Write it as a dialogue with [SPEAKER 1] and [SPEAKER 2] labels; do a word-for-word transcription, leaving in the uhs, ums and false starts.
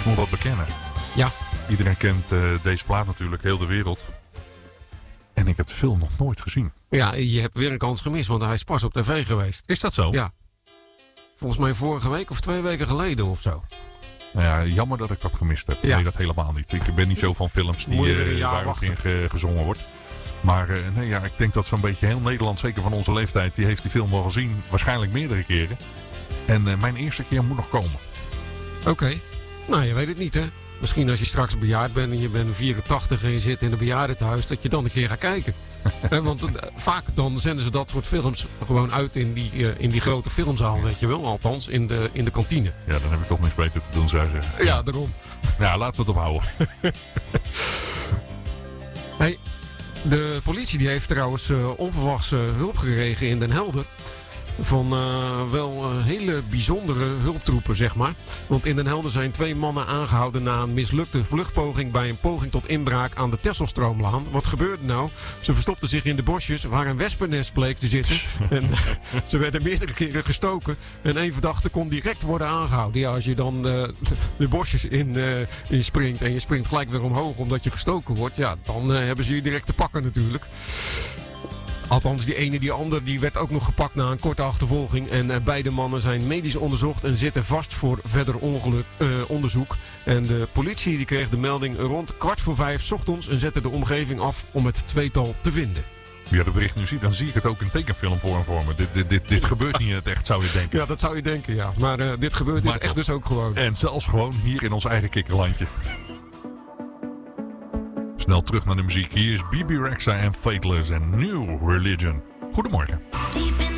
[SPEAKER 1] moet wat bekennen.
[SPEAKER 2] Ja.
[SPEAKER 1] Iedereen kent uh, deze plaat natuurlijk, heel de wereld. En ik heb de film nog nooit gezien.
[SPEAKER 2] Ja, je hebt weer een kans gemist, want hij is pas op tv geweest.
[SPEAKER 1] Is dat zo?
[SPEAKER 2] Ja. Volgens mij vorige week of twee weken geleden of zo.
[SPEAKER 1] Nou ja, jammer dat ik dat gemist heb.
[SPEAKER 2] Ja.
[SPEAKER 1] Nee, dat helemaal niet. Ik ben niet zo van films die, uh, waar ook in ge- gezongen wordt. Maar uh, nee, ja, ik denk dat zo'n beetje heel Nederland, zeker van onze leeftijd, die heeft die film wel gezien. Waarschijnlijk meerdere keren. En uh, mijn eerste keer moet nog komen.
[SPEAKER 2] Oké. Okay. Nou, je weet het niet, hè. Misschien als je straks bejaard bent en je bent vierentachtig en je zit in een bejaardentehuis, dat je dan een keer gaat kijken. Want uh, vaak dan zenden ze dat soort films gewoon uit in die, uh, in die grote filmzaal, weet je wel. Althans, in de, in de kantine.
[SPEAKER 1] Ja, dan heb ik toch niks beter te doen, zou je zeggen.
[SPEAKER 2] Ja, daarom.
[SPEAKER 1] Ja, laten we het ophouden.
[SPEAKER 2] Hey, de politie die heeft trouwens uh, onverwachts uh, hulp gekregen in Den Helder. Van uh, wel uh, hele bijzondere hulptroepen, zeg maar. Want in Den Helder zijn twee mannen aangehouden na een mislukte vluchtpoging bij een poging tot inbraak aan de Tesselstroomlaan. Wat gebeurde nou? Ze verstopten zich in de bosjes waar een wespennest bleek te zitten. En ze werden meerdere keren gestoken. En één verdachte kon direct worden aangehouden. Ja, als je dan uh, de bosjes in, uh, in springt en je springt gelijk weer omhoog omdat je gestoken wordt. Ja, dan uh, hebben ze je direct te pakken natuurlijk. Althans, die ene, die ander, die werd ook nog gepakt na een korte achtervolging. En uh, beide mannen zijn medisch onderzocht en zitten vast voor verder ongeluk, uh, onderzoek. En de politie die kreeg de melding rond kwart voor vijf 's ochtends en zette de omgeving af om het tweetal te vinden.
[SPEAKER 1] Wie je het bericht nu ziet, dan zie ik het ook in tekenfilm voor en voor me. Dit, dit, dit, dit gebeurt niet in het echt, zou je denken.
[SPEAKER 2] Ja, dat zou je denken, ja. Maar uh, dit gebeurt maar echt dus ook gewoon.
[SPEAKER 1] En zelfs gewoon hier in ons eigen kikkerlandje. Snel terug naar de muziek. Hier is Bebe Rexha en Fateless en New Religion. Goedemorgen.